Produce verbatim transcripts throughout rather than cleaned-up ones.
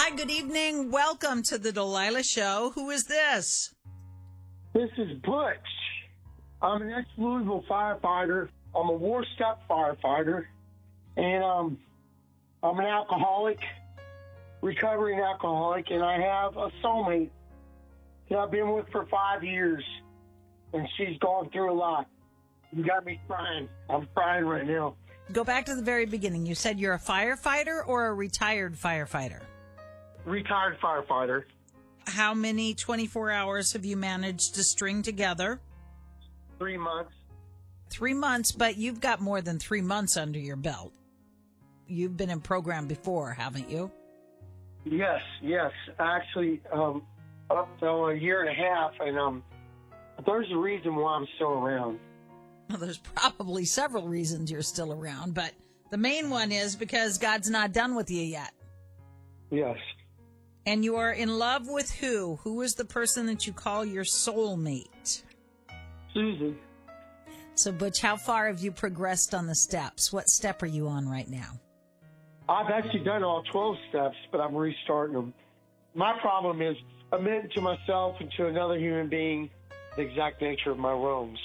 Hi, good evening. Welcome to the Delilah Show. Who is this? This is Butch. I'm an ex-Louisville firefighter. I'm a war step firefighter. And um, I'm an alcoholic, recovering alcoholic, and I have a soulmate that I've been with for five years. And she's gone through a lot. You got me crying. I'm crying right now. Go back to the very beginning. You said you're a firefighter or a retired firefighter? Retired firefighter. How many twenty-four hours have you managed to string together? Three months. Three months, but you've got more than three months under your belt. You've been in program before, haven't you? Yes, yes. Actually, um, up to a year and a half, and um, there's a reason why I'm still around. Well, there's probably several reasons you're still around, but the main one is because God's not done with you yet. Yes. And you are in love with who? Who is the person that you call your soulmate? Susan. So, Butch, how far have you progressed on the steps? What step are you on right now? I've actually done all twelve steps, but I'm restarting them. My problem is admitting to myself and to another human being the exact nature of my wrongs.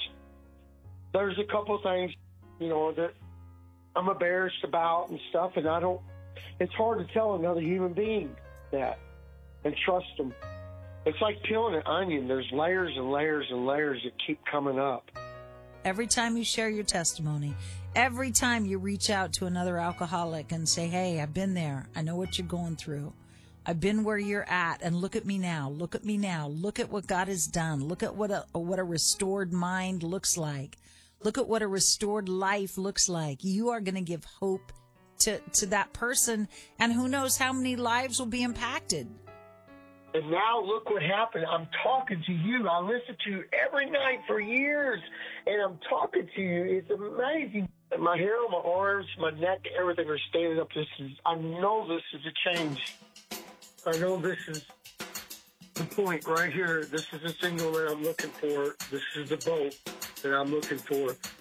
There's a couple things, you know, that I'm embarrassed about and stuff, and I don't, it's hard to tell another human being that and trust them. It's like peeling an onion. There's layers and layers and layers that keep coming up. Every time you share your testimony, every time you reach out to another alcoholic and say, hey, I've been there. I know what you're going through. I've been where you're at, and look at me now. Look at me now. Look at what God has done. Look at what a what a restored mind looks like. Look at what a restored life looks like. You are going to give hope to, to that person, and who knows how many lives will be impacted. And now look what happened. I'm talking to you. I listen to you every night for years, and I'm talking to you. It's amazing. My hair on my arms, my neck, everything are standing up. This is, I know this is a change. I know this is the point right here. This is the signal that I'm looking for. This is the boat that I'm looking for.